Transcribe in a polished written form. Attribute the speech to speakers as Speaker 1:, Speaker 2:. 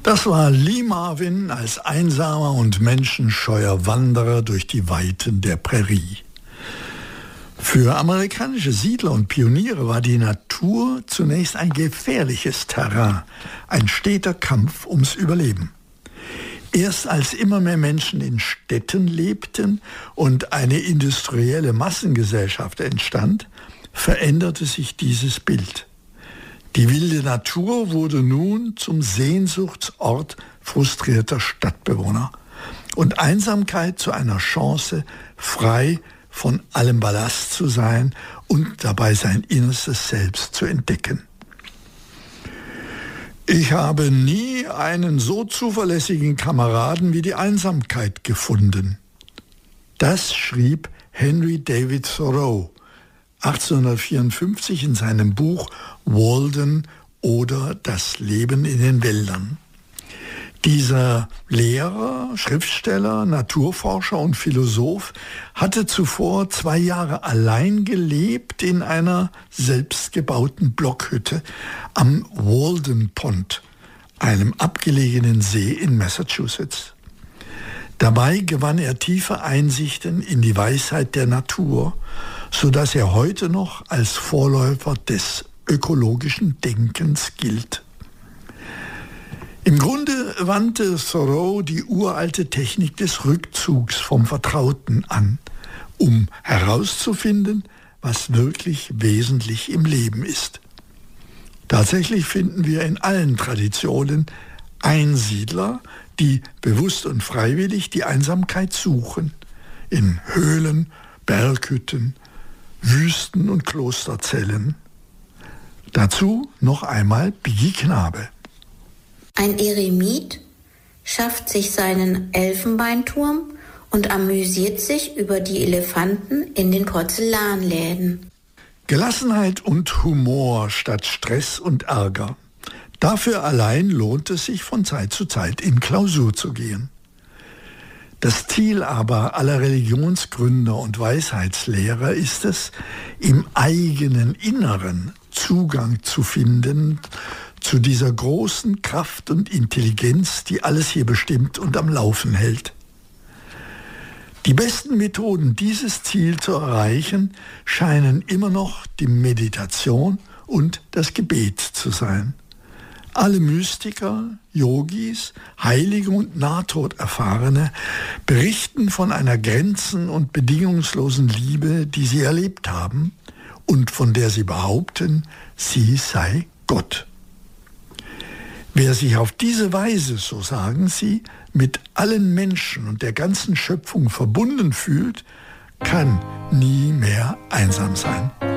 Speaker 1: Das war Lee Marvin als einsamer und menschenscheuer Wanderer durch die Weiten der Prärie. Für amerikanische Siedler und Pioniere war die Natur zunächst ein gefährliches Terrain, ein steter Kampf ums Überleben. Erst als immer mehr Menschen in Städten lebten und eine industrielle Massengesellschaft entstand, veränderte sich dieses Bild. Die wilde Natur wurde nun zum Sehnsuchtsort frustrierter Stadtbewohner und Einsamkeit zu einer Chance, frei von allem Ballast zu sein und dabei sein innerstes Selbst zu entdecken. Ich habe nie einen so zuverlässigen Kameraden wie die Einsamkeit gefunden. Das schrieb Henry David Thoreau 1854 in seinem Buch Walden oder Das Leben in den Wäldern. Dieser Lehrer, Schriftsteller, Naturforscher und Philosoph hatte zuvor 2 Jahre allein gelebt in einer selbstgebauten Blockhütte am Walden Pond, einem abgelegenen See in Massachusetts. Dabei gewann er tiefe Einsichten in die Weisheit der Natur, sodass er heute noch als Vorläufer des ökologischen Denkens gilt. Im Grunde wandte Thoreau die uralte Technik des Rückzugs vom Vertrauten an, um herauszufinden, was wirklich wesentlich im Leben ist. Tatsächlich finden wir in allen Traditionen Einsiedler, die bewusst und freiwillig die Einsamkeit suchen, in Höhlen, Berghütten, Wüsten und Klosterzellen. Dazu noch einmal Biggie Knabe.
Speaker 2: Ein Eremit schafft sich seinen Elfenbeinturm und amüsiert sich über die Elefanten in den Porzellanläden.
Speaker 1: Gelassenheit und Humor statt Stress und Ärger. Dafür allein lohnt es sich von Zeit zu Zeit in Klausur zu gehen. Das Ziel aber aller Religionsgründer und Weisheitslehrer ist es, im eigenen Inneren Zugang zu finden zu dieser großen Kraft und Intelligenz, die alles hier bestimmt und am Laufen hält. Die besten Methoden, dieses Ziel zu erreichen, scheinen immer noch die Meditation und das Gebet zu sein. Alle Mystiker, Yogis, Heilige und Nahtoderfahrene berichten von einer grenzen- und bedingungslosen Liebe, die sie erlebt haben und von der sie behaupten, sie sei Gott. Wer sich auf diese Weise, so sagen sie, mit allen Menschen und der ganzen Schöpfung verbunden fühlt, kann nie mehr einsam sein.